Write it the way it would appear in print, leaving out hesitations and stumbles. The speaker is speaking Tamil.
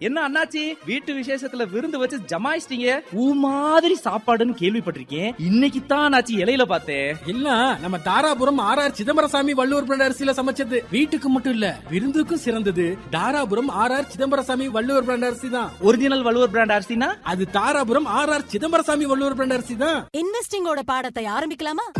என்ன அண்ணாச்சி, வீட்டு விசேஷத்துல விருந்து வச்சு ஜமாயிச்சிட்டீங்க? ஊ மாதிரி சாப்பாடுன்னு கேள்விப்பட்டிருக்கேன், இன்னைக்கு தான் அண்ணாச்சி இலையில பார்த்தேன். இல்ல, நம்ம தாராபுரம் ஆர் சிதம்பரசாமி வள்ளுவர் பிராண்ட் அரிசியில சமைச்சது. வீட்டுக்கு மட்டும் இல்ல, விருந்துக்கும் சிறந்தது தாராபுரம் ஆர் சிதம்பரசாமி வள்ளுவர் பிராண்ட் அரிசி தான். ஒரிஜினல் வள்ளுவர் பிராண்ட் அரிசினா அது தாராபுரம் ஆர் சிதம்பரசாமி வள்ளுவர் பிராண்ட் அரிசி தான். இன்வெஸ்டிங்கோட பாடத்தை ஆரம்பிக்கலாமா?